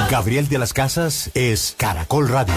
Gabriel de las Casas es Caracol Radio.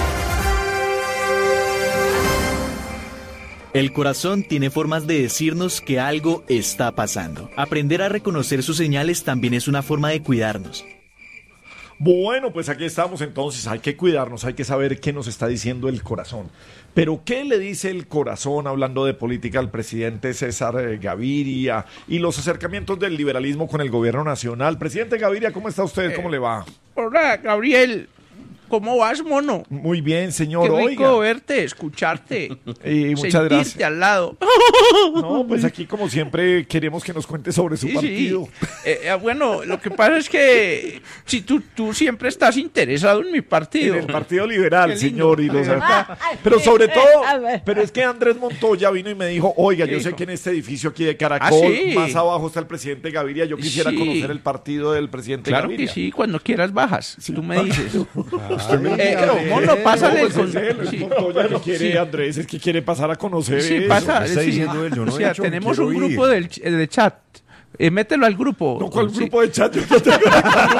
El corazón tiene formas de decirnos que algo está pasando. Aprender a reconocer sus señales también es una forma de cuidarnos. Bueno, pues aquí estamos entonces, hay que cuidarnos, hay que saber qué nos está diciendo el corazón. Pero ¿qué le dice el corazón hablando de política al presidente César Gaviria y los acercamientos del liberalismo con el gobierno nacional? Presidente Gaviria, ¿cómo está usted? ¿Cómo le va? Hola, Gabriel. ¿Cómo vas, mono? Muy bien, señor. Qué rico Oiga. verte, escucharte. Muchas gracias. Sentirte al lado. No, pues aquí como siempre queremos que nos cuente sobre su partido. Sí. Bueno, lo que pasa es que si tú siempre estás interesado en mi partido. En el Partido Liberal, Qué lindo. señor. Pero sobre todo, pero es que Andrés Montoya vino y me dijo, oiga, yo sé que en este edificio aquí de Caracol, ¿sí? más abajo está el presidente Gaviria, yo quisiera conocer el partido del presidente Claro Gaviria. que sí, cuando quieras bajas, si tú me dices. Mono, pásale pues es él, es Montoya que quiere, Andrés, es que quiere pasar a conocer Sí, eso. pasa. ¿Qué está Sí. diciendo él? Yo no O he sea, hecho, tenemos quiero un ir. grupo de chat. Mételo al grupo. No, ¿cuál Sí. grupo de chat? Yo no tengo-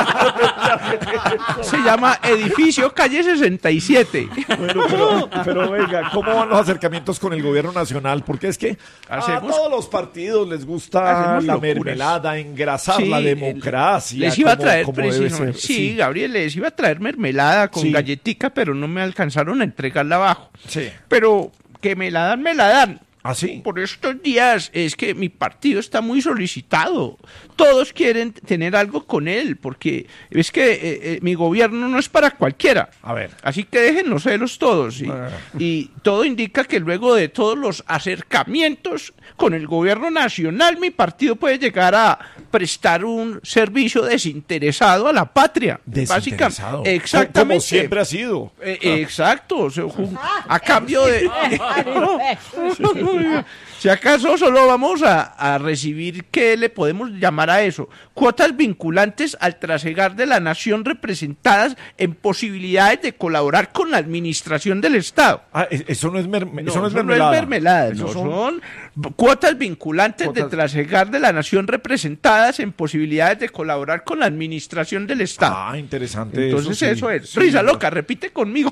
Se llama Edificio Calle 67. Bueno, pero venga, ¿cómo van los acercamientos con el gobierno nacional? Porque es que a Hacemos- todos los partidos les gusta hacemos la locuras. mermelada, engrasar Sí, la democracia. Les iba a como- traer como debe precisamente. ser. Sí, Gabriel, les iba a traer mermelada con Sí. galletica, pero no me alcanzaron a entregarla abajo. Sí. Pero que me la dan, me la dan. ¿Ah, sí? Por estos días es que mi partido está muy solicitado. Todos quieren tener algo con él, porque es que mi gobierno no es para cualquiera. A ver. Así que dejen los celos todos. Y todo indica que luego de todos los acercamientos con el gobierno nacional, mi partido puede llegar a prestar un servicio desinteresado a la patria. Desinteresado. Exactamente. Como siempre ha sido. Exacto. O sea, a cambio de... Si acaso solo vamos a recibir, ¿qué le podemos llamar a eso? Cuotas vinculantes al trasegar de la nación representadas en posibilidades de colaborar con la administración del Estado. Ah, eso no es, eso no es No mermelada. es mermelada, Eso no, son cuotas vinculantes de trasegar de la nación representadas en posibilidades de colaborar con la administración del Estado. Ah, interesante. Entonces sí. eso es. Sí. Risa loca, repite conmigo.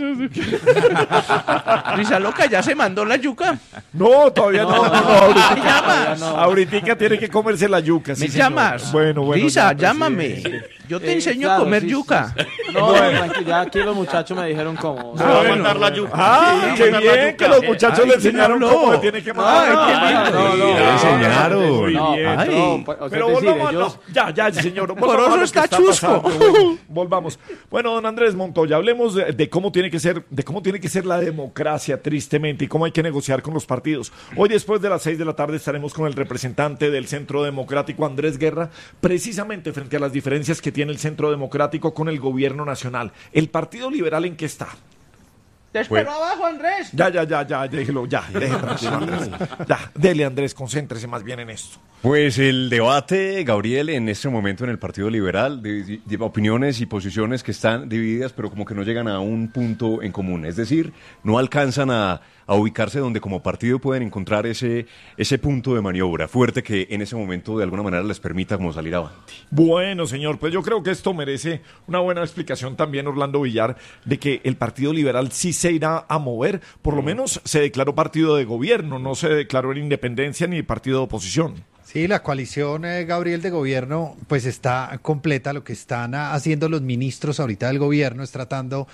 Risa loca, ¿ya se mandó la yuca? No, todavía no. Ahorita, ¿Me llamas? ahorita tiene que comerse la yuca. sí, ¿Me señor. llamas? Bueno. Risa, ya, llámame. Yo te enseño a claro, comer sí, yuca. sí. No, tranquilo, ya aquí los muchachos me dijeron cómo. Se va a mandar la yuca. Ah, qué bien que los muchachos le enseñaron cómo le tiene que mandar. Ay, qué lindo. Le enseñaron. Muy No, bien. ay. no, pues, o sea, Pero es decir, volvamos, ellos- ya, señor. Por volvamos eso a lo que está está chusco. pasando. Bueno, volvamos. Bueno, don Andrés Montoya, hablemos de cómo tiene que ser la democracia, tristemente, y cómo hay que negociar con los partidos. Hoy, después de las 6 de la tarde, estaremos con el representante del Centro Democrático, Andrés Guerra, precisamente frente a las diferencias que tiene el Centro Democrático con el gobierno nacional. ¿El Partido Liberal en qué está? Te espero abajo, Andrés. Ya, déjelo, deje tranquilo, Andrés. Ya, dele, Andrés, concéntrese más bien en esto. Pues el debate, Gabriel, en este momento en el Partido Liberal, de opiniones y posiciones que están divididas, pero como que no llegan a un punto en común. Es decir, no alcanzan a ubicarse donde como partido pueden encontrar ese punto de maniobra fuerte que en ese momento de alguna manera les permita como salir adelante. Bueno, señor, pues yo creo que esto merece una buena explicación también, Orlando Villar, de que el Partido Liberal sí se irá a mover, por lo menos se declaró partido de gobierno, no se declaró en independencia ni partido de oposición. Sí, la coalición, Gabriel, de gobierno, pues está completa. Lo que están haciendo los ministros ahorita del gobierno es tratando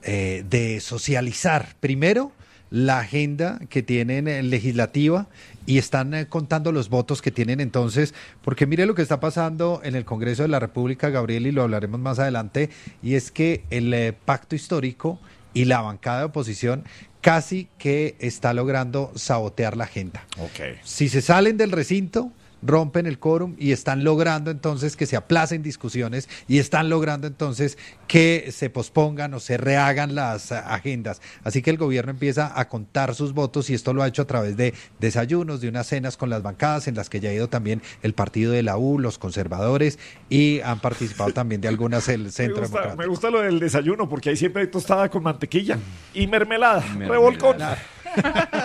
de socializar, primero, la agenda que tienen legislativa y están contando los votos que tienen entonces, porque mire lo que está pasando en el Congreso de la República, Gabriel, y lo hablaremos más adelante, y es que el pacto histórico y la bancada de oposición casi que está logrando sabotear la agenda. Okay. Si se salen del recinto, rompen el quórum y están logrando entonces que se aplacen discusiones y están logrando entonces que se pospongan o se rehagan las agendas. Así que el gobierno empieza a contar sus votos y esto lo ha hecho a través de desayunos, de unas cenas con las bancadas en las que ya ha ido también el partido de la U, los conservadores, y han participado también de algunas el Centro Democrático. Me gusta lo del desayuno porque ahí siempre hay tostada con mantequilla y mermelada. Revolcón.